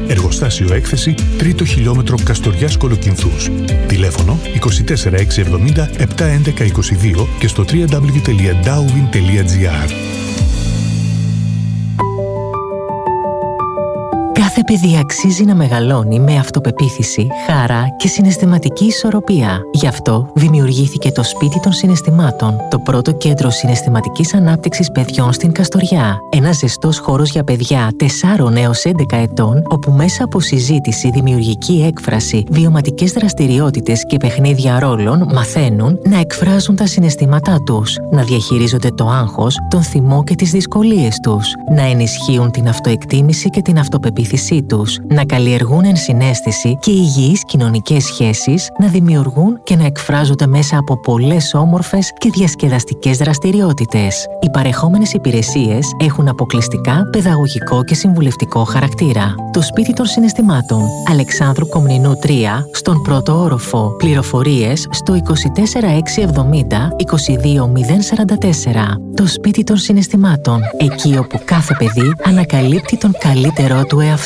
Εργοστάσιο έκθεση, 3ο χιλιόμετρο Καστοριάς Κολοκυνθούς. Τηλέφωνο 24670 71122 και στο www.dowin.gr. Κάθε παιδί αξίζει να μεγαλώνει με αυτοπεποίθηση, χαρά και συναισθηματική ισορροπία. Γι' αυτό δημιουργήθηκε το Σπίτι των Συναισθημάτων, το πρώτο κέντρο συναισθηματικής ανάπτυξης παιδιών στην Καστοριά. Ένας ζεστός χώρος για παιδιά 4 έως 11 ετών, όπου μέσα από συζήτηση, δημιουργική έκφραση, βιωματικές δραστηριότητες και παιχνίδια ρόλων μαθαίνουν να εκφράζουν τα συναισθήματά τους, να διαχειρίζονται το άγχος, τον θυμό και τις δυσκολίες τους, να ενισχύουν την αυτοεκτίμηση και την αυτοπεποίθηση τους, να καλλιεργούν ενσυναίσθηση και υγιείς κοινωνικές σχέσεις, να δημιουργούν και να εκφράζονται μέσα από πολλές όμορφες και διασκεδαστικές δραστηριότητες. Οι παρεχόμενες υπηρεσίες έχουν αποκλειστικά παιδαγωγικό και συμβουλευτικό χαρακτήρα. Το Σπίτι των Συναισθημάτων, Αλεξάνδρου Κομνηνού 3, στον πρώτο όροφο. Πληροφορίες στο 24670 22044. Το Σπίτι των Συναισθημάτων, εκεί όπου κάθε παιδί ανακαλύπτει τον καλύτερό του εαυτό.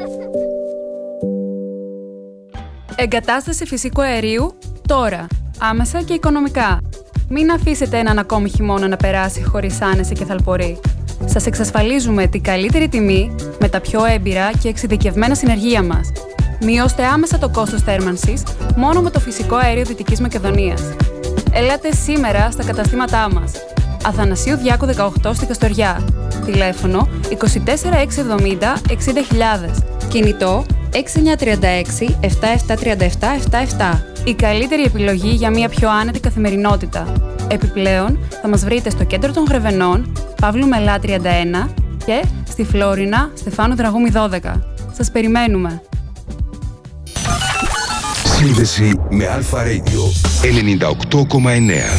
Εγκατάσταση φυσικού αερίου τώρα, άμεσα και οικονομικά. Μην αφήσετε έναν ακόμη χειμώνα να περάσει χωρίς άνεση και θαλπορή. Σας εξασφαλίζουμε την καλύτερη τιμή με τα πιο έμπειρα και εξειδικευμένα συνεργεία μας. Μειώστε άμεσα το κόστος θέρμανσης μόνο με το φυσικό αέριο Δυτικής Μακεδονίας. Ελάτε σήμερα στα καταστήματά μας. Αθανασίου Διάκου 18 στη Καστοριά. Τηλέφωνο 24670 60.000. Κινητό 6936 773777. Η καλύτερη επιλογή για μια πιο άνετη καθημερινότητα. Επιπλέον, θα μας βρείτε στο κέντρο των Γρεβενών, Παύλου Μελά 31 και στη Φλόρινα, Στεφάνου Δραγούμη 12. Σας περιμένουμε. Σύνδεση με Αλφα Radio 98,9.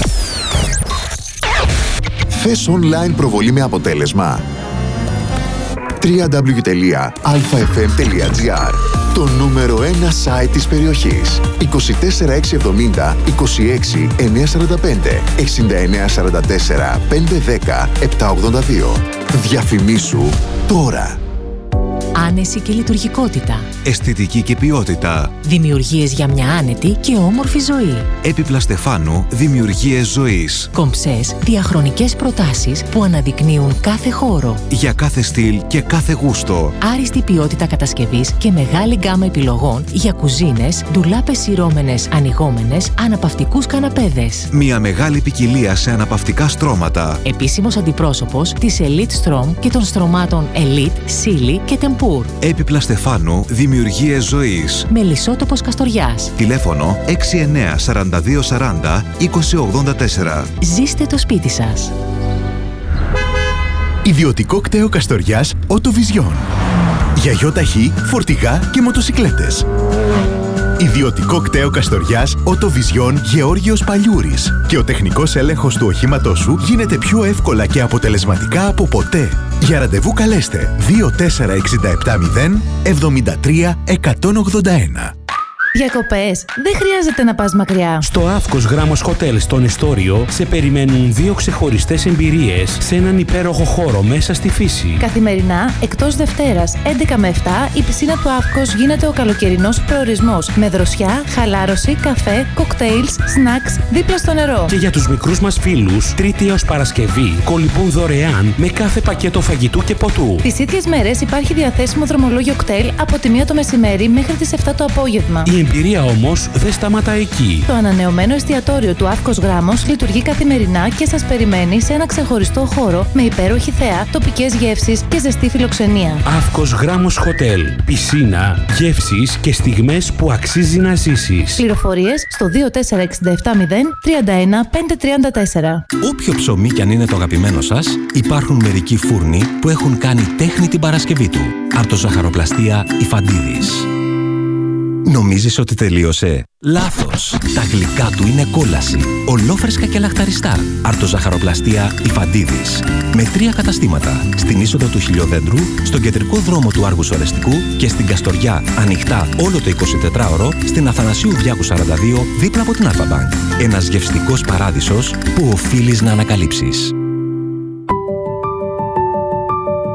Θες online προβολή με αποτέλεσμα? www.alfafm.gr. Το νούμερο 1 site της περιοχής. 24670 26 945 6944 510 782. Διαφημίσου τώρα. Άνεση και λειτουργικότητα. Αισθητική και ποιότητα. Δημιουργίες για μια άνετη και όμορφη ζωή. Έπιπλα Στεφάνου, δημιουργίες ζωής. Κομψές, διαχρονικές προτάσεις που αναδεικνύουν κάθε χώρο. Για κάθε στυλ και κάθε γούστο. Άριστη ποιότητα κατασκευής και μεγάλη γκάμα επιλογών για κουζίνες, ντουλάπες σειρώμενες, ανοιγόμενες, αναπαυτικούς καναπέδες. Μια μεγάλη ποικιλία σε αναπαυτικά στρώματα. Επίσημος αντιπρόσωπος της Elite Strom και των στρωμάτων Elite, Silly και Tempur. Έπιπλα Στεφάνου, δημιουργίες ζωής. Μελισσότοπος Καστοριάς. Τηλέφωνο 69 42 40 2084. Ζήστε το σπίτι σας. Ιδιωτικό κτέο Καστοριάς Οτοβιζιόν. Για γιοταχή, φορτηγά και μοτοσικλέτες. Ιδιωτικό κτέο Καστοριάς Οτοβιζιόν Γεώργιος Παλιούρης. Και ο τεχνικός έλεγχος του οχήματός σου γίνεται πιο εύκολα και αποτελεσματικά από ποτέ. Για ραντεβού καλέστε 24670 73 181. Διακοπές, δεν χρειάζεται να πας μακριά. Στο Αύκος Γράμμος Hotel στον Εστόριο σε περιμένουν 2 ξεχωριστές εμπειρίες σε έναν υπέροχο χώρο μέσα στη φύση. Καθημερινά, εκτός Δευτέρας 11 με 7, η πισίνα του Αύκος γίνεται ο καλοκαιρινός προορισμός με δροσιά, χαλάρωση, καφέ, κοκτέιλς, σνακς δίπλα στο νερό. Και για τους μικρούς μας φίλους, Τρίτη έως Παρασκευή, κολυμπούν δωρεάν με κάθε πακέτο φαγητού και ποτού. Τις ίδιες μέρες υπάρχει διαθέσιμο δρομολόγιο κτέλ από τη 1 το μεσημέρι μέχρι τις 7 το απόγευμα. Η εμπειρία όμως δεν σταματά εκεί. Το ανανεωμένο εστιατόριο του Αύκος Γράμμος λειτουργεί καθημερινά και σας περιμένει σε ένα ξεχωριστό χώρο με υπέροχη θέα, τοπικές γεύσεις και ζεστή φιλοξενία. Αύκος Γράμμος Hotel. Πισίνα, γεύσεις και στιγμές που αξίζει να ζήσεις. Πληροφορίες στο 24670 31 534. Όποιο ψωμί κι αν είναι το αγαπημένο σας, υπάρχουν μερικοί φούρνοι που έχουν κάνει τέχνη την Παρασκευή του. Αρτοζαχαροπλαστεία Ιφαντίδης. Νομίζεις ότι τελείωσε? Λάθος! Τα γλυκά του είναι κόλαση. Ολόφρεσκα και λαχταριστά. Αρτοζαχαροπλαστεία Ιφαντίδης. Με 3 καταστήματα. Στην είσοδο του Χιλιοδέντρου, στον κεντρικό δρόμο του Άργους Ορεστικού και στην Καστοριά ανοιχτά όλο το 24ωρο στην Αθανασίου Διάκου 42 δίπλα από την Alpha Bank. Ένας γευστικός παράδεισος που οφείλεις να ανακαλύψεις.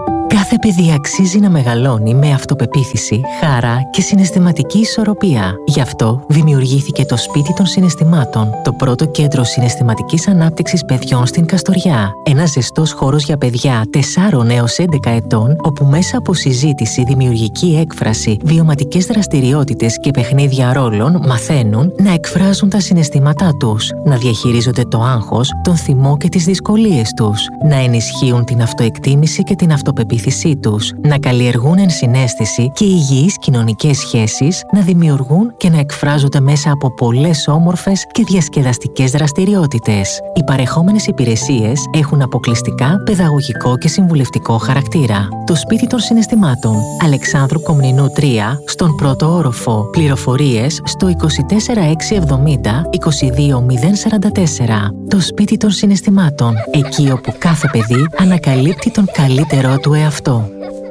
Κάθε παιδί αξίζει να μεγαλώνει με αυτοπεποίθηση, χαρά και συναισθηματική ισορροπία. Γι' αυτό δημιουργήθηκε το Σπίτι των Συναισθημάτων, το πρώτο κέντρο συναισθηματικής ανάπτυξης παιδιών στην Καστοριά. Ένας ζεστός χώρος για παιδιά 4 έως 11 ετών, όπου μέσα από συζήτηση, δημιουργική έκφραση, βιωματικές δραστηριότητες και παιχνίδια ρόλων μαθαίνουν να εκφράζουν τα συναισθήματά τους, να διαχειρίζονται το άγχος, τον θυμό και τις δυσκολίες τους, να ενισχύουν την αυτοεκτίμηση και την αυτοπεποίθησή τους, να καλλιεργούν ενσυναίσθηση και υγιείς κοινωνικές σχέσεις, να δημιουργούν και να εκφράζονται μέσα από πολλές όμορφες και διασκεδαστικές δραστηριότητες. Οι παρεχόμενες υπηρεσίες έχουν αποκλειστικά παιδαγωγικό και συμβουλευτικό χαρακτήρα. Το Σπίτι των Συναισθημάτων, Αλεξάνδρου Κομνηνού 3, στον πρώτο όροφο. Πληροφορίες στο 24670 22044. Το Σπίτι των Συναισθημάτων, εκεί όπου κάθε παιδί ανακαλύπτει τον καλύτερό του εαυτό.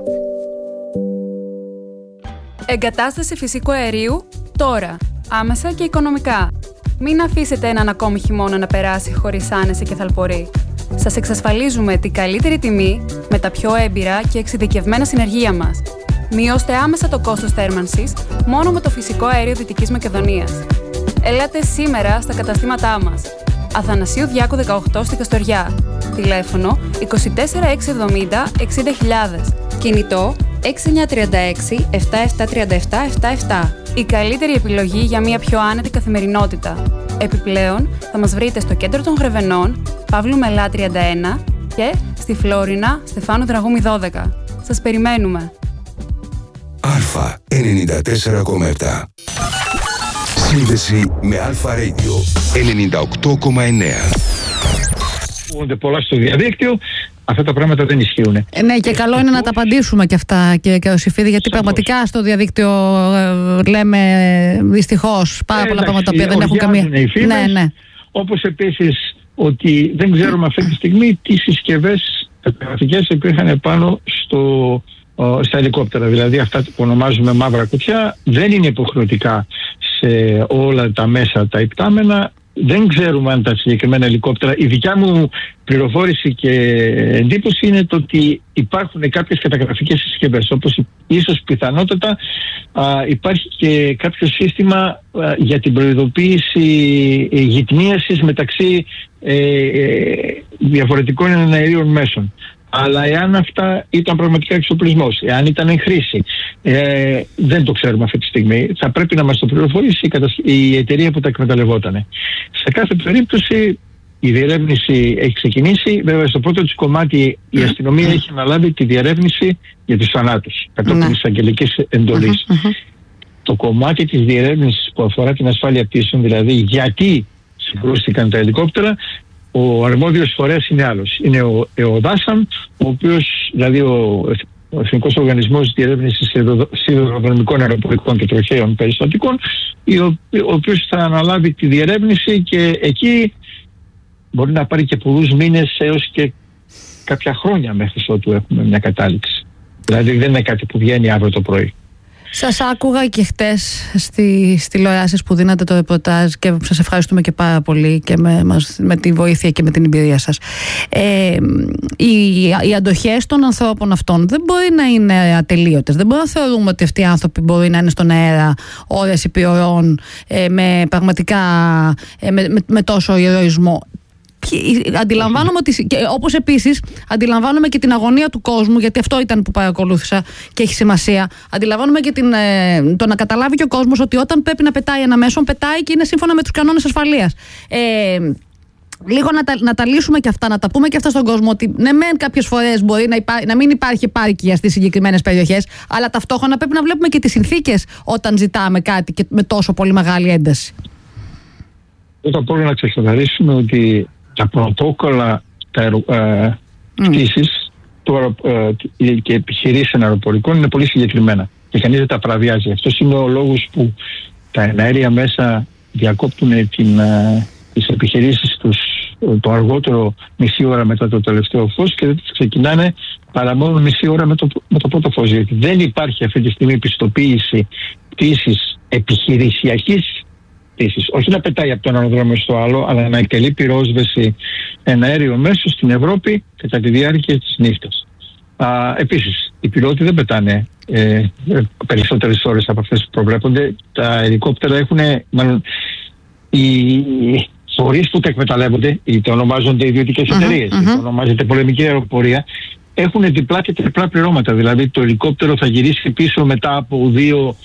Εγκατάσταση φυσικού αερίου τώρα, άμεσα και οικονομικά. Μην αφήσετε έναν ακόμη χειμώνα να περάσει χωρίς άνεση και θαλπορή. Σας εξασφαλίζουμε την καλύτερη τιμή με τα πιο έμπειρα και εξειδικευμένα συνεργεία μας. Μειώστε άμεσα το κόστος θέρμανσης μόνο με το φυσικό αέριο Δυτικής Μακεδονίας. Ελάτε σήμερα στα καταστήματά μας. Αθανασίου Διάκου 18 στη Καστοριά. Τηλέφωνο 24670 60.000. Κινητό 6936 7737 77. Η καλύτερη επιλογή για μια πιο άνετη καθημερινότητα. Επιπλέον, θα μας βρείτε στο κέντρο των Γρεβενών, Παύλου Μελά 31 και στη Φλόρινα, Στεφάνου Δραγούμη 12. Σας περιμένουμε. Αλφα 94,7. Σύνδεση με Αλφα Radio 98,9. Ακούγονται πολλά στο διαδίκτυο. Αυτά τα πράγματα δεν ισχύουν. Ναι, και καλό είναι να τα απαντήσουμε και αυτά, και ο Σιφίδη, γιατί πραγματικά στο διαδίκτυο λέμε δυστυχώς πάρα πολλά πράγματα που δεν έχουν καμία. Ναι. Όπως επίσης ότι δεν ξέρουμε αυτή τη στιγμή τι συσκευές τεχνολογικές υπήρχαν πάνω στα ελικόπτερα. Δηλαδή αυτά που ονομάζουμε μαύρα κουτιά δεν είναι υποχρεωτικά σε όλα τα μέσα τα υπτάμενα. Δεν ξέρουμε αν τα συγκεκριμένα ελικόπτερα. Η δικιά μου πληροφόρηση και εντύπωση είναι το ότι υπάρχουν κάποιες καταγραφικές συσκευές, όπως ίσως πιθανότατα υπάρχει και κάποιο σύστημα για την προειδοποίηση γυτνίασης μεταξύ διαφορετικών εναερίων μέσων. Αλλά εάν αυτά ήταν πραγματικά εξοπλισμός, εάν ήταν εν χρήση, δεν το ξέρουμε αυτή τη στιγμή. Θα πρέπει να μας το πληροφορήσει η εταιρεία που τα εκμεταλλευότανε. Σε κάθε περίπτωση η διερεύνηση έχει ξεκινήσει. Βέβαια στο πρώτο της κομμάτι η αστυνομία έχει αναλάβει τη διερεύνηση για τους θανάτους κατόπιν της αγγελικής εντολής. Το κομμάτι της διερεύνησης που αφορά την ασφάλεια πτήσεων, δηλαδή γιατί συγκρούστηκαν τα ελικόπτερα, ο αρμόδιος φορέας είναι άλλος. Είναι ο ΕΟΔΑΣΑΜ, ο οποίος, δηλαδή ο Εθνικός Οργανισμός Διερεύνησης Σιδηροδρομικών Αεροπορικών και Τροχαίων Περιστατικών, ο οποίος θα αναλάβει τη διερεύνηση και εκεί μπορεί να πάρει και πολλούς μήνες έως και κάποια χρόνια μέχρι ότου έχουμε μια κατάληξη. Δηλαδή δεν είναι κάτι που βγαίνει αύριο το πρωί. Σας άκουγα και χτες στις τηλεοράσεις που δίνατε το ρεπορτάζ και σας ευχαριστούμε και πάρα πολύ και με τη βοήθεια και με την εμπειρία σας. Οι αντοχές των ανθρώπων αυτών δεν μπορεί να είναι ατελείωτες. Δεν μπορούμε να θεωρούμε ότι αυτοί οι άνθρωποι μπορεί να είναι στον αέρα ώρες επί ωρών πραγματικά με τόσο ηρωισμό. Αντιλαμβάνομαι ότι, όπως επίσης αντιλαμβάνομαι και την αγωνία του κόσμου, γιατί αυτό ήταν που παρακολούθησα και έχει σημασία. Αντιλαμβάνομαι και το να καταλάβει και ο κόσμος ότι όταν πρέπει να πετάει ένα μέσο, πετάει και είναι σύμφωνα με τους κανόνες ασφαλείας. Λίγο να τα λύσουμε και αυτά, να τα πούμε και αυτά στον κόσμο, ότι ναι, μεν κάποιες φορές μπορεί να μην υπάρχει επάρκεια στις συγκεκριμένες περιοχές, αλλά ταυτόχρονα πρέπει να βλέπουμε και τις συνθήκες όταν ζητάμε κάτι και με τόσο πολύ μεγάλη ένταση. Πρώτα απ' όλα να ξεκαθαρίσουμε ότι τα πρωτόκολλα πτήσης και επιχειρήσεις αεροπορικών είναι πολύ συγκεκριμένα και κανείς δεν τα παραβιάζει. Αυτός είναι ο λόγος που τα εναέρια μέσα διακόπτουν τις επιχειρήσεις τους το αργότερο μισή ώρα μετά το τελευταίο φως και δεν τις ξεκινάνε παρά μόνο μισή ώρα με το πρώτο φως. Γιατί δεν υπάρχει αυτή τη στιγμή πιστοποίηση πτήσης επιχειρησιακής. Όχι να πετάει από το ένα αεροδρόμιο στο άλλο, αλλά να εκτελεί πυρόσβεση ένα αέριο μέσο στην Ευρώπη κατά τη διάρκεια της νύχτας. Επίσης, οι πιλότοι δεν πετάνε περισσότερες ώρες από αυτές που προβλέπονται. Τα ελικόπτερα έχουν, μάλλον, οι φορείς που τα εκμεταλλεύονται, είτε ονομάζονται ιδιωτικές εταιρείες, είτε ονομάζεται πολεμική αεροπορία, έχουν διπλά και τριπλά πληρώματα. Δηλαδή το ελικόπτερο θα γυρίσει πίσω μετά από 2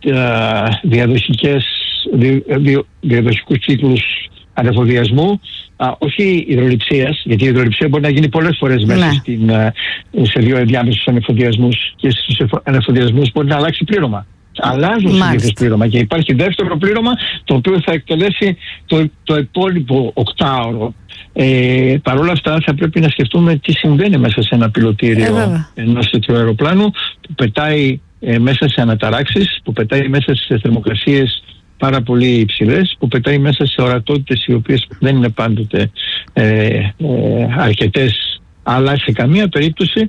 διαδοχικούς κύκλους ανεφοδιασμού, όχι υδρολειψίας, γιατί η υδρολειψία μπορεί να γίνει πολλές φορές μέσα σε 2 ενδιάμεσους ανεφοδιασμούς, και στους ανεφοδιασμούς μπορεί να αλλάξει πλήρωμα. Αλλάζουν συνήθως πλήρωμα και υπάρχει δεύτερο πλήρωμα το οποίο θα εκτελέσει το υπόλοιπο 8ωρο. Παρ' όλα αυτά θα πρέπει να σκεφτούμε τι συμβαίνει μέσα σε ένα πιλωτήριο ενός τέτοιου αεροπλάνου που πετάει μέσα σε αναταράξεις, που πετάει μέσα σε θερμοκρασίες πάρα πολύ υψηλές, που πετάει μέσα σε ορατότητες οι οποίες δεν είναι πάντοτε αρκετές, αλλά σε καμία περίπτωση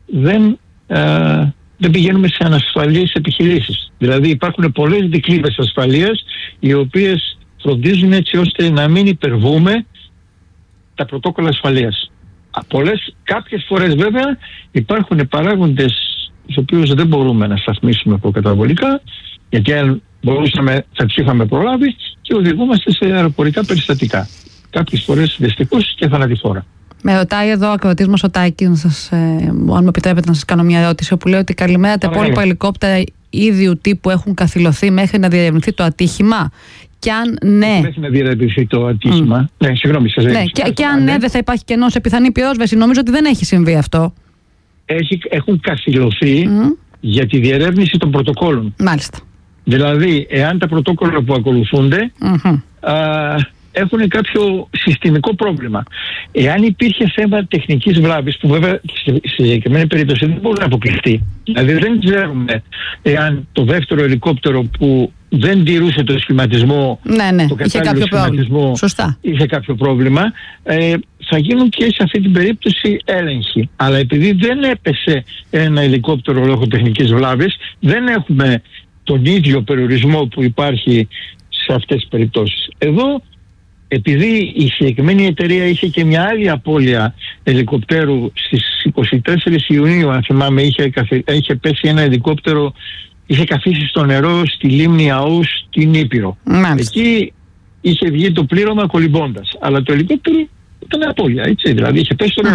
δεν πηγαίνουμε σε ανασφαλείς επιχειρήσεις. Δηλαδή υπάρχουν πολλές δικλείδες ασφαλείας οι οποίες φροντίζουν έτσι ώστε να μην υπερβούμε τα πρωτόκολλα ασφαλείας. Κάποιες φορές βέβαια υπάρχουν παράγοντες τους οποίους δεν μπορούμε να σταθμίσουμε προκαταβολικά, γιατί αν μπορούσαμε θα τους είχαμε προλάβει, και οδηγούμαστε σε αεροπορικά περιστατικά. Κάποιες φορές δυστυχώς και θανατηφόρα. Με ρωτάει εδώ ο ακροατής μας ο Τάκης, αν μου επιτρέπετε να σας κάνω μια ερώτηση, όπου λέει ότι καλημέρα, τα υπόλοιπα ελικόπτερα ίδιου τύπου έχουν καθυλωθεί μέχρι να διερευνηθεί το ατύχημα. Και αν ναι. Μέχρι να διερευνηθεί το ατύχημα. Ναι, συγγνώμη, σας και αν ναι, δεν θα υπάρχει κενό σε πιθανή πυρόσβεση. Νομίζω ότι δεν έχει συμβεί αυτό. Έχουν καθυλωθεί για τη διερεύνηση των πρωτοκόλων. Μάλιστα. Δηλαδή, εάν τα πρωτόκολλα που ακολουθούνται έχουν κάποιο συστημικό πρόβλημα. Εάν υπήρχε θέμα τεχνικής βλάβης, που βέβαια στη συγκεκριμένη περίπτωση δεν μπορεί να αποκλειστεί. Δηλαδή δεν ξέρουμε εάν το δεύτερο ελικόπτερο που δεν τηρούσε το σχηματισμό, το κατάλληλο σχηματισμό, είχε κάποιο πρόβλημα, θα γίνουν και σε αυτή την περίπτωση έλεγχοι. Αλλά επειδή δεν έπεσε ένα ελικόπτερο λόγω τεχνικής βλάβης, δεν έχουμε τον ίδιο περιορισμό που υπάρχει σε αυτές τις περιπτώσεις. Εδώ, επειδή η συγκεκριμένη εταιρεία είχε και μια άλλη απώλεια ελικοπτέρου στις 24 Ιουνίου, αν θυμάμαι, είχε πέσει ένα ελικόπτερο, είχε καθίσει στο νερό στη λίμνη Αούς στην Ήπειρο. Εκεί είχε βγει το πλήρωμα κολυμπώντας, αλλά το ελικόπτερο ήταν απώλεια, έτσι, δηλαδή είχε πέσει στο νερό.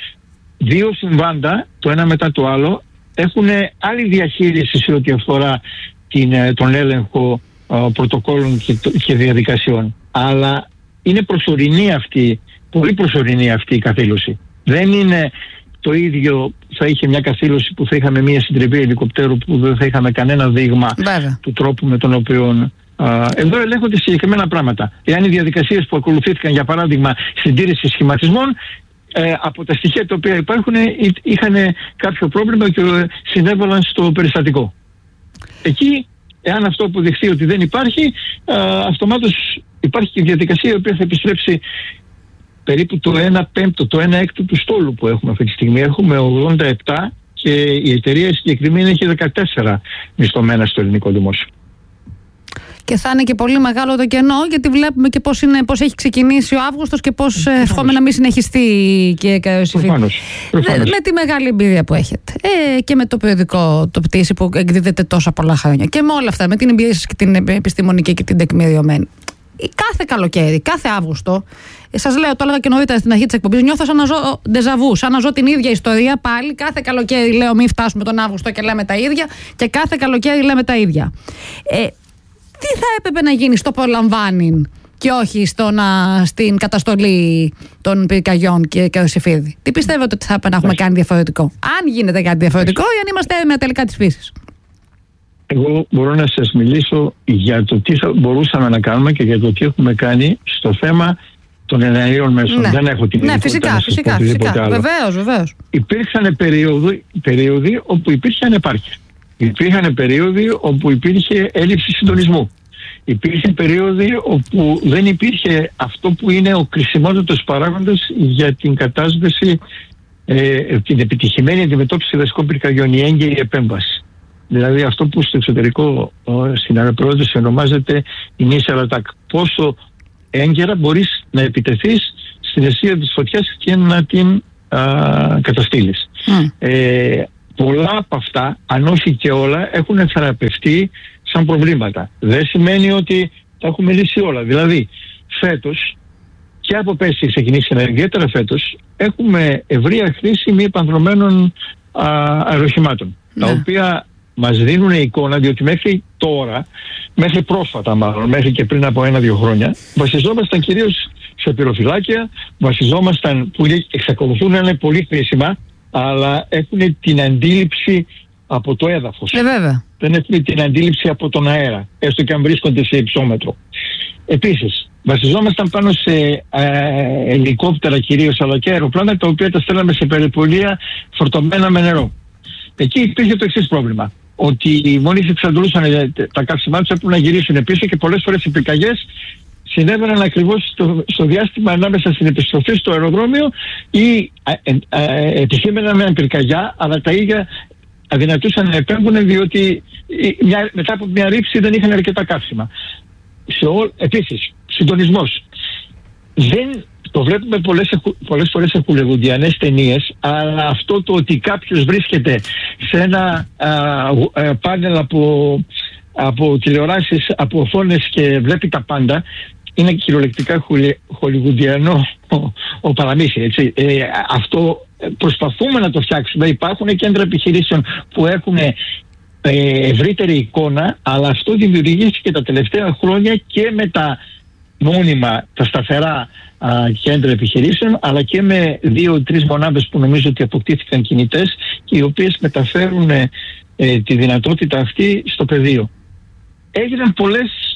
2 συμβάντα, το ένα μετά το άλλο, έχουν άλλη διαχείριση σε ό,τι αφορά τον έλεγχο πρωτοκόλων και διαδικασιών. Αλλά είναι προσωρινή αυτή, πολύ προσωρινή αυτή η καθήλωση. Δεν είναι το ίδιο, θα είχε μια καθήλωση που θα είχαμε μια συντριβή ελικοπτέρου που δεν θα είχαμε κανένα δείγμα του τρόπου με τον οποίο... Εδώ ελέγχονται συγκεκριμένα πράγματα. Εάν οι διαδικασίες που ακολουθήθηκαν, για παράδειγμα, συντήρηση σχηματισμών, από τα στοιχεία τα οποία υπάρχουν, είχαν κάποιο πρόβλημα και συνέβαλαν στο περιστατικό. Εκεί, εάν αυτό αποδειχθεί ότι δεν υπάρχει, αυτομάτως υπάρχει και η διαδικασία η οποία θα επιστρέψει περίπου το 1/5, το 1/6 του στόλου που έχουμε αυτή τη στιγμή. Έχουμε 87 και η εταιρεία συγκεκριμένη έχει 14 μισθωμένα στο ελληνικό δημόσιο. Και θα είναι και πολύ μεγάλο το κενό, γιατί βλέπουμε και πώς έχει ξεκινήσει ο Αύγουστος και πώς ευχόμαι να μην συνεχιστεί, κύριε Καριοσυφίδη. Με τη μεγάλη εμπειρία που έχετε και με το περιοδικό το πτήση που εκδίδεται τόσα πολλά χρόνια και με όλα αυτά, με την εμπειρία σας και την επιστημονική και την τεκμηριωμένη. Κάθε καλοκαίρι, κάθε Αύγουστο, σας λέω, το έλεγα και νωρίτερα στην αρχή της εκπομπής, νιώθω σαν να ζω ντεζαβού, σαν να ζω την ίδια ιστορία πάλι. Κάθε καλοκαίρι λέω μην φτάσουμε τον Αύγουστο και λέμε τα ίδια, και κάθε καλοκαίρι λέμε τα ίδια. Τι θα έπρεπε να γίνει στο προλαμβάνει και όχι στην καταστολή των πυρκαγιών, κύριε Καριοσυφίδη? Τι πιστεύετε ότι θα έπρεπε να έχουμε κάνει διαφορετικό? Αν γίνεται κάτι διαφορετικό ή αν είμαστε έτοιμοι τελικά της φύσης? Εγώ μπορώ να σας μιλήσω για το τι θα μπορούσαμε να κάνουμε και για το τι έχουμε κάνει στο θέμα των εναερίων μέσων. Δεν έχω την φυσικά. Βεβαίως. Υπήρχαν περίοδοι όπου υπήρχε ανεπάρκεια. Υπήρχαν περίοδοι όπου υπήρχε έλλειψη συντονισμού. Υπήρχε περίοδοι όπου δεν υπήρχε αυτό που είναι ο κρισιμότατος παράγοντας για την κατάσβεση, την επιτυχημένη αντιμετώπιση δασικών πυρκαγιών, η έγκαιρη επέμβαση. Δηλαδή αυτό που στο εξωτερικό στην αεροπλοείδηση ονομάζεται initial attack. Πόσο έγκαιρα μπορείς να επιτεθείς στην αιστεία της φωτιάς και να την καταστήλεις. Πολλά από αυτά, αν όχι και όλα, έχουν θεραπευτεί σαν προβλήματα. Δεν σημαίνει ότι τα έχουμε λύσει όλα. Δηλαδή, φέτος και από πέρσι ξεκινήσαμε, ιδιαίτερα φέτος, έχουμε ευρεία χρήση μη επανδρωμένων αεροχημάτων, τα οποία μας δίνουν εικόνα, διότι μέχρι τώρα, μέχρι πρόσφατα μάλλον, μέχρι και πριν από 1-2 χρόνια, βασιζόμασταν κυρίως σε πυροφυλάκια, βασιζόμασταν που εξακολουθούν να είναι πολύ χρήσιμα, αλλά έχουν την αντίληψη από το έδαφος. Βέβαια. Δεν έχουν την αντίληψη από τον αέρα, έστω και αν βρίσκονται σε υψόμετρο. Επίσης, βασιζόμασταν πάνω σε ελικόπτερα κυρίως, αλλά και αεροπλάνα, τα οποία τα στέλναμε σε περιπολία φορτωμένα με νερό. Εκεί υπήρχε το εξής πρόβλημα, ότι μόλις εξαντλούσαν τα καύσιμά τους έπρεπε να γυρίσουν πίσω και πολλές φορές οι πυρκαγιές συνέβαιναν ακριβώς στο διάστημα ανάμεσα στην επιστροφή στο αεροδρόμιο ή επισήμεναν με πυρκαγιά, αλλά τα ίδια αδυνατούσαν να επέμβουν, διότι μετά από μια ρήψη δεν είχαν αρκετά καύσιμα. Επίσης, συντονισμός. Δεν το βλέπουμε πολλές φορές σε χολιγουντιανές ταινίες, αλλά αυτό το ότι κάποιος βρίσκεται σε ένα πάνελ από τηλεοράσεις, από οθόνες και βλέπει τα πάντα, είναι κυριολεκτικά χολιγουντιανό ο παραμύθι, έτσι. Αυτό προσπαθούμε να το φτιάξουμε. Υπάρχουν κέντρα επιχειρήσεων που έχουν ευρύτερη εικόνα, αλλά αυτό δημιουργήθηκε τα τελευταία χρόνια και με τα μόνιμα, τα σταθερά κέντρα επιχειρήσεων, αλλά και με 2-3 μονάδες που νομίζω ότι αποκτήθηκαν κινητές και οι οποίες μεταφέρουν τη δυνατότητα αυτή στο πεδίο. Έγιναν πολλές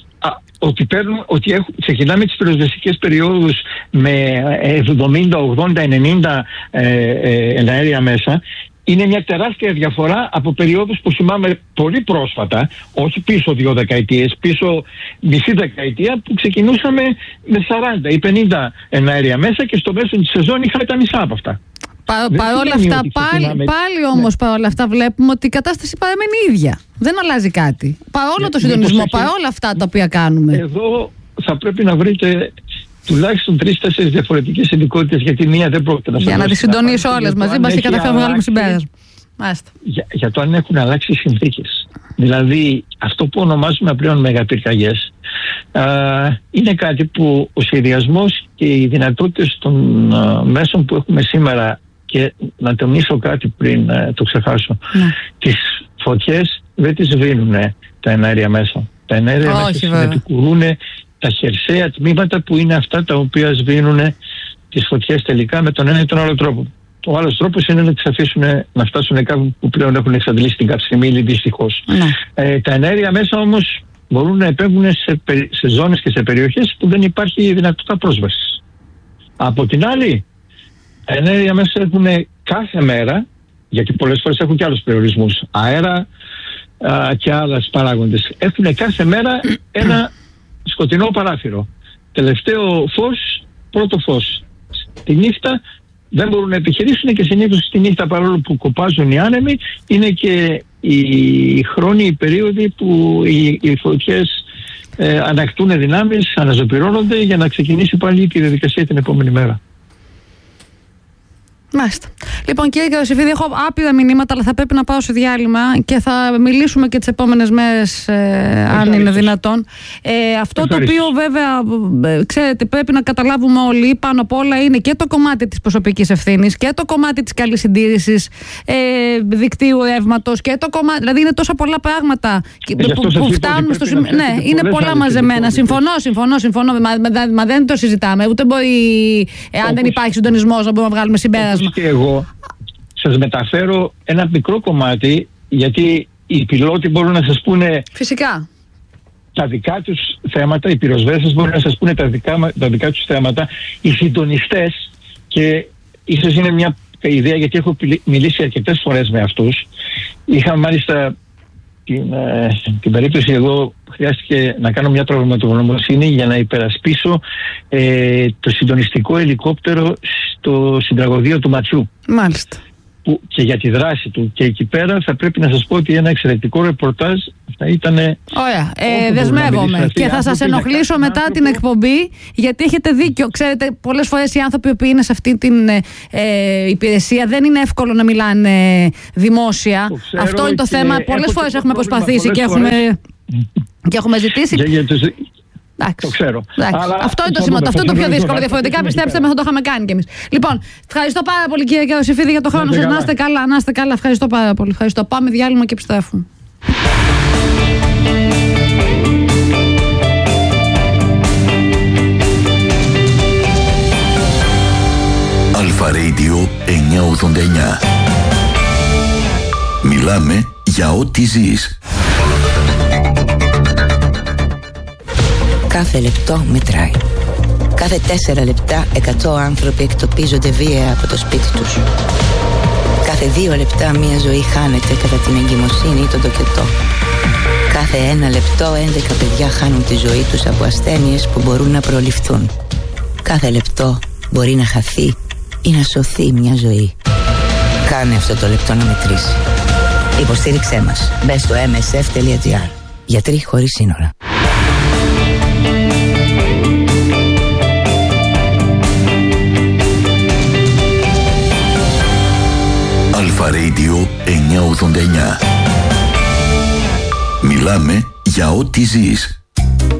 ότι ξεκινάμε τις πυροσβεστικές περιόδους με 70, 80, 90 εναέρια μέσα. Είναι μια τεράστια διαφορά από περιόδους που θυμάμαι πολύ πρόσφατα, όχι πίσω 2 δεκαετίες, πίσω μισή δεκαετία, που ξεκινούσαμε με 40 ή 50 εναέρια μέσα και στο μέσο της σεζόν είχαμε τα μισά από αυτά. Παρόλα αυτά, πάλι όμως παρόλα αυτά βλέπουμε ότι η κατάσταση παραμένει ίδια. Δεν αλλάζει κάτι. Παρόλο το συντονισμό, παρόλα αυτά τα οποία κάνουμε. Εδώ θα πρέπει να βρείτε τουλάχιστον 3-4 διαφορετικές ειδικότητες, γιατί μία δεν πρόκειται να σας για να τις συντονίσω όλες μαζί μας και καταφέρουμε να βγάλουμε συμπέρασμα. Για το αν έχουν αλλάξει οι συνθήκες. Δηλαδή, αυτό που ονομάζουμε πλέον μεγαπυρκαγιές είναι κάτι που ο σχεδιασμός και οι δυνατότητες των μέσων που έχουμε σήμερα, και να τονίσω κάτι πριν το ξεχάσω, τις φωτιές δεν τις σβήνουν τα εναέρια μέσα. Τα εναέρια μέσα συνεπικουρούν τα χερσαία τμήματα που είναι αυτά τα οποία σβήνουν τις φωτιές τελικά με τον ένα ή τον άλλο τρόπο. Ο άλλος τρόπος είναι να τις αφήσουν να φτάσουν κάπου που πλέον έχουν εξαντλήσει την καυσιμίλη, δυστυχώς. Τα εναέρια μέσα όμως μπορούν να επέμβουν σε ζώνες και σε περιοχές που δεν υπάρχει δυνατότητα πρόσβασης. Από την άλλη, τα εναέρια μέσα έχουν κάθε μέρα, γιατί πολλές φορές έχουν και άλλους περιορισμούς, αέρα και άλλες παράγοντες, έχουν κάθε μέρα ένα σκοτεινό παράθυρο. Τελευταίο φως, πρώτο φως. Τη νύχτα δεν μπορούν να επιχειρήσουν και συνήθως τη νύχτα, παρόλο που κοπάζουν οι άνεμοι, είναι και οι χρόνιοι περίοδοι που οι φωτιές ανακτούν δυνάμεις, αναζωπυρώνονται για να ξεκινήσει πάλι τη διαδικασία την επόμενη μέρα. Μάλιστα. Λοιπόν, κύριε Γεροσυφίδη, έχω άπειρα μηνύματα, αλλά θα πρέπει να πάω σε διάλειμμα και θα μιλήσουμε και τις επόμενες μέρες, αν είναι δυνατόν. Αυτό το οποίο βέβαια, ξέρετε, πρέπει να καταλάβουμε όλοι, πάνω απ' όλα είναι και το κομμάτι της προσωπικής ευθύνης και το κομμάτι της καλής συντήρησης δικτύου ρεύματος και το κομμάτι. Δηλαδή, είναι τόσα πολλά πράγματα που φτάνουμε στο σημείο. Ναι, είναι πολλά μαζεμένα. Συμφωνώ. Μα δεν το συζητάμε. Ούτε μπορεί, αν δεν υπάρχει συντονισμός, να μπορούμε να βγάλουμε συμπέρασμα. Και εγώ σας μεταφέρω ένα μικρό κομμάτι, γιατί οι πιλότοι μπορούν να σας πούνε φυσικά τα δικά τους θέματα, οι πυροσβέστες μπορούν να σας πούνε τα δικά τους θέματα, οι συντονιστές, και ίσως είναι μια ιδέα, γιατί έχω μιλήσει αρκετές φορές με αυτούς. Είχα μάλιστα την περίπτωση, εγώ χρειάστηκε να κάνω μια πραγματογνωμοσύνη για να υπερασπίσω το συντονιστικό ελικόπτερο στο συντραγωδείο του Ματιού. Μάλιστα. που και για τη δράση του. Και εκεί πέρα θα πρέπει να σας πω ότι ένα εξαιρετικό ρεπορτάζ θα ήταν. Ωραία, δεσμεύομαι και θα σας ενοχλήσω μετά την εκπομπή, γιατί έχετε δίκιο. Ξέρετε, πολλές φορές οι άνθρωποι που είναι σε αυτή την υπηρεσία δεν είναι εύκολο να μιλάνε δημόσια. Αυτό είναι το θέμα. Πολλές φορές έχουμε προσπαθήσει και έχουμε ζητήσει. Το ξέρω. Αλλά αυτό είναι το σημαντικό. Αυτό είναι το πιο δύσκολο. Διαφορετικά, πιστέψτε με, θα το είχαμε κάνει κι εμείς. Λοιπόν, ευχαριστώ πάρα πολύ, κύριε Κεροσιφίδη, για το χρόνο σας. Να είστε καλά, να είστε καλά. Ευχαριστώ πάρα πολύ. Ευχαριστώ. Πάμε διάλειμμα και επιστρέφουμε. Αλφα Radio 989. Μιλάμε για ό,τι ζεις. Κάθε λεπτό μετράει. Κάθε 4 λεπτά 100 άνθρωποι εκτοπίζονται βία από το σπίτι τους. Κάθε 2 λεπτά μία ζωή χάνεται κατά την εγκυμοσύνη ή τον τοκετό. Κάθε 1 λεπτό 11 παιδιά χάνουν τη ζωή τους από ασθένειες που μπορούν να προληφθούν. Κάθε λεπτό μπορεί να χαθεί ή να σωθεί μια ζωή. Κάνε αυτό το λεπτό να μετρήσει. Υποστήριξέ μας. Μπες στο msf.gr. Γιατροί χωρίς σύνορα. Αλφα Radio 989. Μιλάμε για ό,τι ζεις.